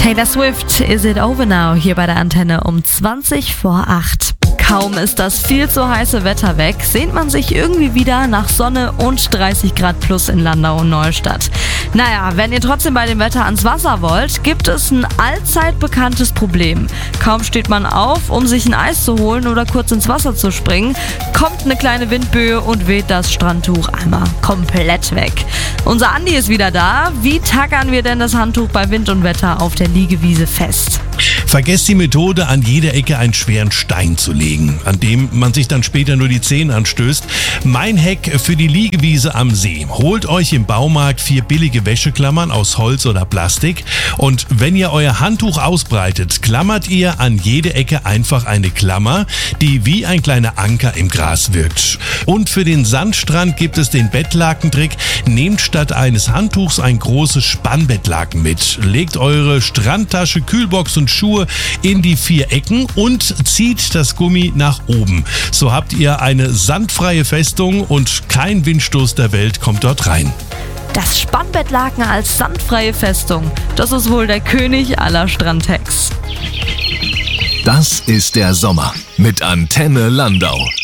Taylor Swift, Is It Over Now, hier bei der Antenne um 20:08. Kaum ist das viel zu heiße Wetter weg, sehnt man sich irgendwie wieder nach Sonne und 30 Grad plus in Landau und Neustadt. Naja, wenn ihr trotzdem bei dem Wetter ans Wasser wollt, gibt es ein allzeit bekanntes Problem. Kaum steht man auf, um sich ein Eis zu holen oder kurz ins Wasser zu springen, kommt eine kleine Windböe und weht das Strandtuch einmal komplett weg. Unser Andi ist wieder da. Wie tackern wir denn das Handtuch bei Wind und Wetter auf der Liegewiese fest? Vergesst die Methode, an jeder Ecke einen schweren Stein zu legen, an dem man sich dann später nur die Zähne anstößt. Mein Hack für die Liegewiese am See. Holt euch im Baumarkt 4 billige Wäscheklammern aus Holz oder Plastik und wenn ihr euer Handtuch ausbreitet, klammert ihr an jede Ecke einfach eine Klammer, die wie ein kleiner Anker im Gras wirkt. Und für den Sandstrand gibt es den Bettlakentrick. Nehmt statt eines Handtuchs ein großes Spannbettlaken mit. Legt eure Strandtasche, Kühlbox und Schuhe in die 4 Ecken und zieht das Gummi nach oben. So habt ihr eine sandfreie Festung und kein Windstoß der Welt kommt dort rein. Das Spannbettlaken als sandfreie Festung, das ist wohl der König aller Strandhacks. Das ist der Sommer mit Antenne Landau.